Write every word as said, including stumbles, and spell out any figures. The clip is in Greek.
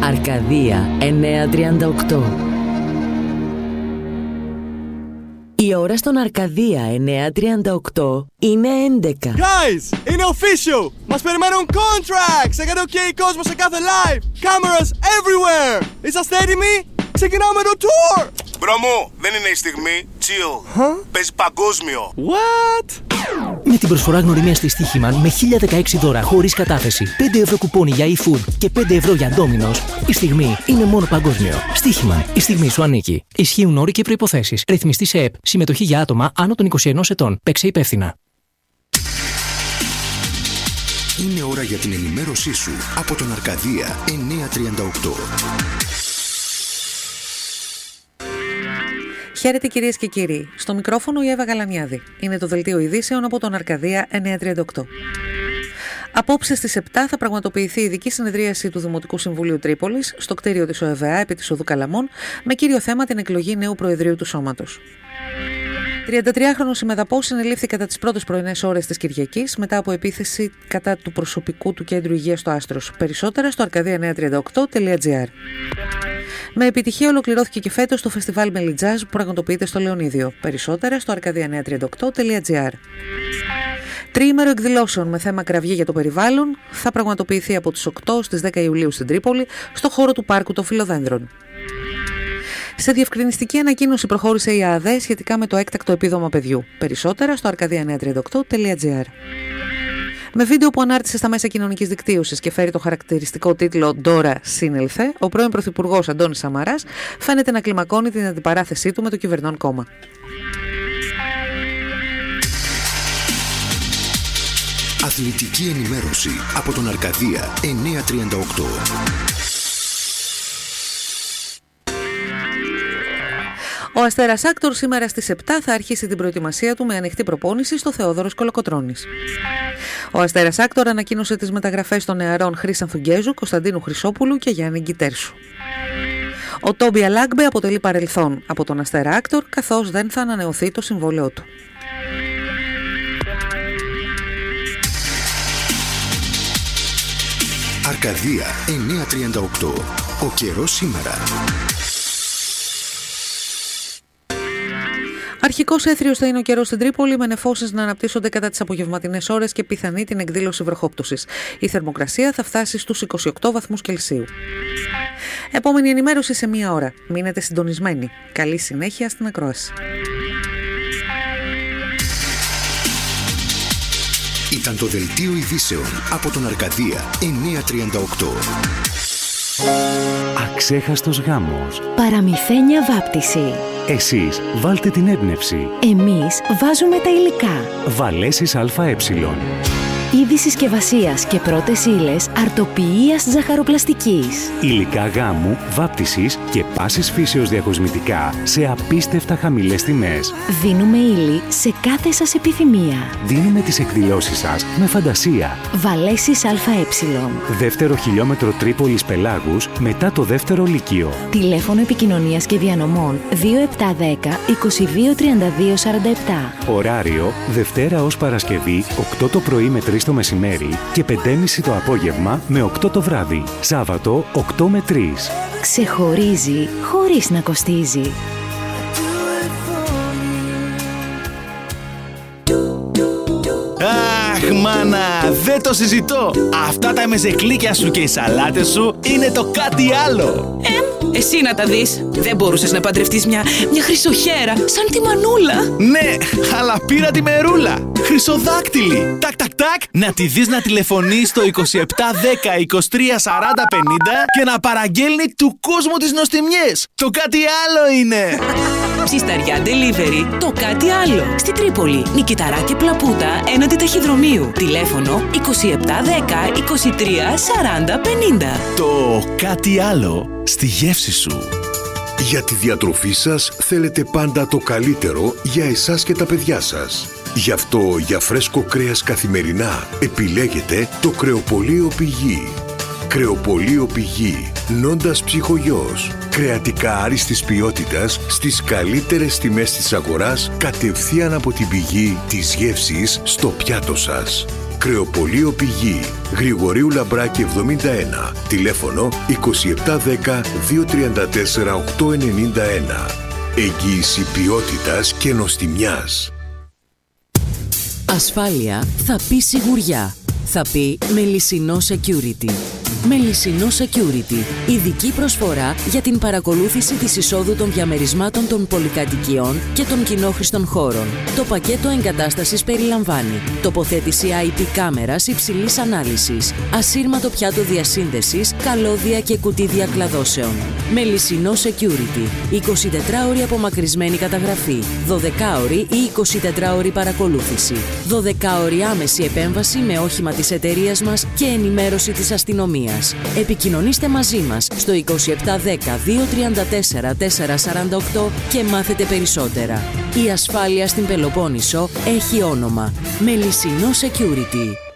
Αρκαδία εννιακόσια τριάντα οκτώ. Η ώρα στον Αρκαδία εννιακόσια τριάντα οκτώ είναι έντεκα. Guys, είναι official! Μας περιμένουν contracts! Έκανε ok κόσμο σε κάθε live! Cameras everywhere! Είσαστε έτοιμοι? Ξεκινάμε το tour! Μπρο μου, δεν είναι η στιγμή. Chill. Huh? Παίζει παγκόσμιο. What? Με την προσφορά γνωριμία στη Στοίχημαν με χίλια δεκαέξι δώρα χωρίς κατάθεση, πέντε ευρώ κουπόνι για e-food και πέντε ευρώ για Domino's, η στιγμή είναι μόνο παγκόσμιο. Στοίχημαν, η στιγμή σου ανήκει. Ισχύουν όροι και προϋποθέσεις. Ρυθμιστή σε ΕΠ. Συμμετοχή για άτομα άνω των είκοσι ενός ετών. Παίξε υπεύθυνα. Είναι ώρα για την ενημέρωσή σου από τον Αρκαδία εννιακόσια τριάντα οκτώ. Χαίρετε κυρίες και κύριοι. Στο μικρόφωνο η Εύα Γαλανιάδη. Είναι το δελτίο ειδήσεων από τον Αρκαδία εννιακόσια τριάντα οκτώ. Απόψε στις επτά θα πραγματοποιηθεί η ειδική συνεδρίαση του Δημοτικού Συμβουλίου Τρίπολης στο κτίριο της ΟΕΒΑ επί της Οδού Καλαμών με κύριο θέμα την εκλογή νέου Προεδρείου του Σώματος. τριαντατριάχρονος Ημεδαπός συνελήφθη κατά τις πρώτες πρωινές ώρες της Κυριακής μετά από επίθεση κατά του προσωπικού του κέντρου υγείας στο Άστρος. Περισσότερα στο αρκαδία εννιακόσια τριάντα οκτώ τελεία τζι άρ. Με επιτυχία ολοκληρώθηκε και φέτος το φεστιβάλ Μελιτζάζ που πραγματοποιείται στο Λεωνίδιο. Περισσότερα στο αρκαδία εννιακόσια τριάντα οκτώ τελεία τζι άρ. Τριήμερο εκδηλώσεων με θέμα κραυγή για το περιβάλλον θα πραγματοποιηθεί από τις οκτώ στις δέκα Ιουλίου στην Τρίπολη στο χώρο του πάρκου των Φιλοδένδρων. Σε διευκρινιστική ανακοίνωση προχώρησε η ΑΑΔΕ σχετικά με το έκτακτο επίδομα παιδιού. Περισσότερα στο αρκαδία εννιακόσια τριάντα οκτώ τελεία τζι άρ. Με βίντεο που ανάρτησε στα μέσα κοινωνικής δικτύωσης και φέρει το χαρακτηριστικό τίτλο «Ντόρα σύνελθε», ο πρώην Πρωθυπουργός Αντώνης Σαμαράς φαίνεται να κλιμακώνει την αντιπαράθεσή του με το κυβερνών κόμμα. Αθλητική ενημέρωση από τον Αρκαδία εννιακόσια τριάντα οκτώ. Ο Αστέρας Άκτορ σήμερα στις επτά θα αρχίσει την προετοιμασία του με ανοιχτή προπόνηση στο Θεόδωρος Κολοκοτρώνης. Ο Αστέρας Άκτορ ανακοίνωσε τις μεταγραφές των νεαρών Χρήσανθου Γκέζου, Κωνσταντίνου Χρυσόπουλου και Γιάννη Γκιτέρσου. Ο Τόμπι Αλάγκμπε αποτελεί παρελθόν από τον Αστέρα Άκτορ, καθώς δεν θα ανανεωθεί το συμβόλαιό του. Αρκαδία εννιακόσια τριάντα οκτώ. Ο καιρός σήμερα. Αρχικός έθριος θα είναι ο καιρός στην Τρίπολη, με νεφώσεις να αναπτύσσονται κατά τις απογευματινές ώρες και πιθανή την εκδήλωση βροχόπτωσης. Η θερμοκρασία θα φτάσει στους είκοσι οκτώ βαθμούς Κελσίου. Επόμενη ενημέρωση σε μία ώρα. Μείνετε συντονισμένοι. Καλή συνέχεια στην ακρόαση. Ήταν το δελτίο ειδήσεων από τον Αρκαδία εννιακόσια τριάντα οκτώ. Αξέχαστος γάμος. Παραμυθένια βάπτιση. Εσείς βάλτε την έμπνευση. Εμείς βάζουμε τα υλικά. Βαλέσεις ΑΕ. Είδη συσκευασίας και πρώτες ύλες αρτοποιίας ζαχαροπλαστικής. Υλικά γάμου, βάπτισης και πάσης φύσεως διακοσμητικά σε απίστευτα χαμηλές τιμές. Δίνουμε ύλη σε κάθε σας επιθυμία. Δίνουμε τις εκδηλώσεις σας με φαντασία. Βαλέσεις ΑΕ. Δεύτερο χιλιόμετρο Τρίπολης Πελάγους μετά το δεύτερο λύκειο. Τηλέφωνο επικοινωνίας και διανομών δύο επτά δέκα είκοσι δύο τριάντα δύο σαράντα επτά. Ωράριο Δευτέρα ως Παρασκευή οκτώ το πρωί με τρεις το μεσημέρι και πέντε και μισή το απόγευμα με οκτώ το βράδυ. Σάββατο οκτώ με τρεις. Ξεχωρίζει χωρίς να κοστίζει. Αχ, μάνα, δεν το συζητώ. Αυτά τα μεζεκλίκια σου και οι σαλάτες σου είναι το κάτι άλλο. Ε, εσύ να τα δεις. Δεν μπορούσες να παντρευτείς μια, μια χρυσοχέρα σαν τη Μανούλα? Ναι, αλλά πήρα τη Μερούλα. Χρυσοδάκτυλη. Τακ, τακ, τακ. Να τη δεις να τηλεφωνεί στο είκοσι επτά δέκα είκοσι τρία σαράντα πενήντα και να παραγγέλνει του κόσμου τις νοστιμιές. Το κάτι άλλο είναι. Ψισταριά Delivery, το κάτι άλλο. Στη Τρίπολη, Νικηταρά και Πλαπούτα, έναντι ταχυδρομείου. Τηλέφωνο είκοσι επτά δέκα είκοσι τρία σαράντα πενήντα. Το κάτι άλλο στη γεύση σου. Για τη διατροφή σας θέλετε πάντα το καλύτερο για εσάς και τα παιδιά σας. Γι' αυτό για φρέσκο κρέας καθημερινά επιλέγετε το Κρεοπωλείο Πηγή. Κρεοπωλείο Πηγή, Νόντας Ψυχογιός. Κρεατικά άριστης ποιότητας στις καλύτερες τιμές της αγοράς, κατευθείαν από την πηγή της γεύσης στο πιάτο σας. Κρεοπωλείο Πηγή, Γρηγορίου Λαμπράκη εβδομήντα ένα, τηλέφωνο είκοσι επτά δέκα δύο τριάντα τέσσερα οκτακόσια ενενήντα ένα. Εγγύηση ποιότητας και νοστιμιάς. Ασφάλεια θα πει σιγουριά. Θα πει Μελισσινό Security. Μελισσινό Security. Ειδική προσφορά για την παρακολούθηση της εισόδου των διαμερισμάτων των πολυκατοικιών και των κοινόχρηστων χώρων. Το πακέτο εγκατάστασης περιλαμβάνει τοποθέτηση άι πι κάμερας υψηλής ανάλυσης, ασύρματο πιάτο διασύνδεσης, καλώδια και κουτί διακλαδώσεων. Μελισσινό Security. εικοσιτετράωρη απομακρυσμένη καταγραφή, δωδεκάωρη ή εικοσιτετράωρη παρακολούθηση, δωδεκάωρη άμεση επέμβαση με όχημα της εταιρείας μας και ενημέρωση της αστυνομίας. Επικοινωνήστε μαζί μας στο είκοσι επτά δέκα δύο τριάντα τέσσερα τετρακόσια σαράντα οκτώ και μάθετε περισσότερα. Η ασφάλεια στην Πελοπόννησο έχει όνομα. Μελισσινό Security.